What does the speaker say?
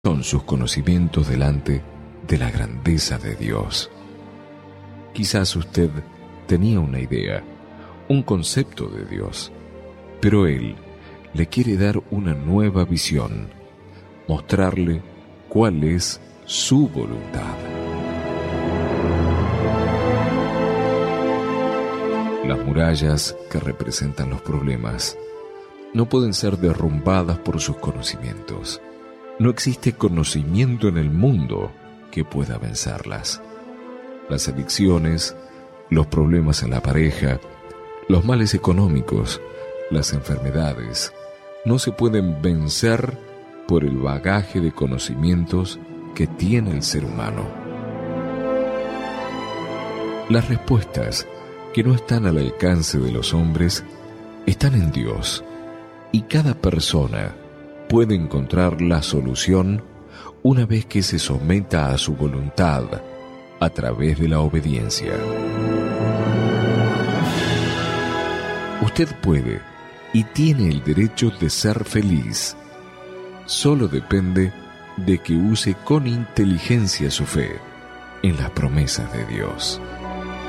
son sus conocimientos delante de la grandeza de Dios? Quizás usted tenía una idea, un concepto de Dios, pero Él le quiere dar una nueva visión, mostrarle cuál es su voluntad. Las murallas que representan los problemas no pueden ser derrumbadas por sus conocimientos. No existe conocimiento en el mundo que pueda vencerlas. Las adicciones, los problemas en la pareja, los males económicos, las enfermedades, no se pueden vencer por el bagaje de conocimientos que tiene el ser humano. Las respuestas que no están al alcance de los hombres están en Dios, y cada persona puede encontrar la solución una vez que se someta a su voluntad a través de la obediencia. Usted puede y tiene el derecho de ser feliz. Solo depende de que use con inteligencia su fe en las promesas de Dios.